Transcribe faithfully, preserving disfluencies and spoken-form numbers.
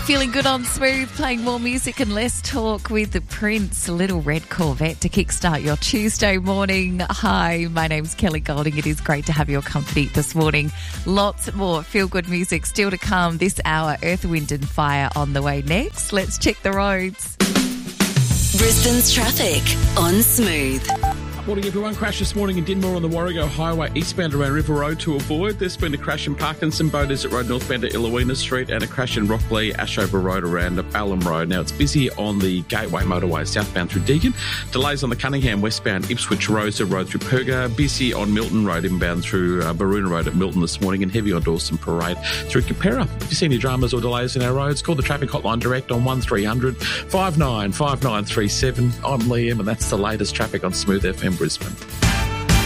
Feeling good on Smooth, playing more music and less talk with the Prince, Little Red Corvette to kickstart your Tuesday morning. Hi, my name's Kelly Golding. It is great to have your company this morning. Lots more feel-good music still to come this hour. Earth, Wind and Fire on the way next. Let's check the roads. Brisbane's traffic on Smooth. Morning everyone. Crash this morning in Dinmore on the Warrego Highway eastbound around River Road to avoid. There's been a crash in Parkinson, Bow Desert Road northbound to Illawina Street, and a crash in Rockley, Ashover Road around Ballum Road. Now it's busy on the Gateway motorway southbound through Deakin. Delays on the Cunningham westbound Ipswich Rosa Road through Perga. Busy on Milton Road inbound through uh, Baroona Road at Milton this morning, and heavy on Dawson Parade through Capera. If you see any dramas or delays in our roads, call the traffic hotline direct on one three hundred five nine five nine three seven. I'm Liam, and that's the latest traffic on Smooth F M Brisbane.